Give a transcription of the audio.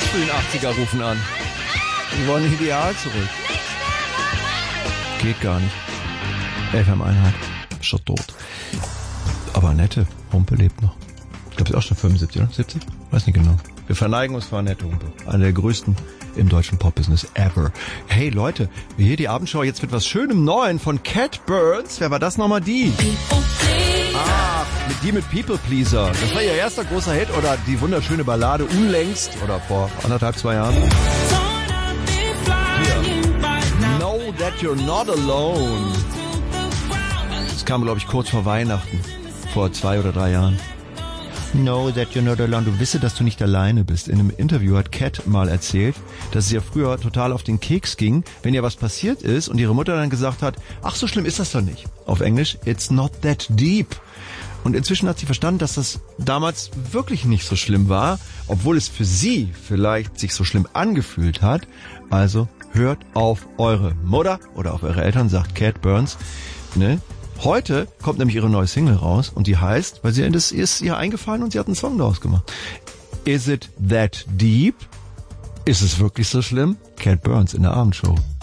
frühen 80er rufen an. Die wollen ein Ideal zurück. Geht gar nicht. FM-Einheit. Ist schon tot. Aber Annette Humpe lebt noch. Ich glaube, sie ist auch schon 75, oder? 70? Weiß nicht genau. Wir verneigen uns vor Annette Humpe. Eine der größten im deutschen Pop-Business ever. Hey Leute, hier die Abendschau jetzt mit was Schönem Neuen von Cat Burns. Wer war das nochmal? Die? Mit People Pleaser. Das war ihr erster großer Hit oder die wunderschöne Ballade unlängst oder vor 1,5-2 Jahren. Hier. Know that you're not alone. Das kam, glaube ich, kurz vor Weihnachten. Vor 2 oder 3 Jahren. Know that you're not alone. Du wisse, dass du nicht alleine bist. In einem Interview hat Cat mal erzählt, dass es ihr früher total auf den Keks ging, wenn ihr was passiert ist und ihre Mutter dann gesagt hat, ach, so schlimm ist das doch nicht. Auf Englisch, it's not that deep. Und inzwischen hat sie verstanden, dass das damals wirklich nicht so schlimm war, obwohl es für sie vielleicht sich so schlimm angefühlt hat. Also hört auf eure Mutter oder auf eure Eltern, sagt Cat Burns. Ne? Heute kommt nämlich ihre neue Single raus und die heißt, weil das ist ihr eingefallen und sie hat einen Song daraus gemacht. Is it that deep? Ist es wirklich so schlimm? Cat Burns in der Abendshow.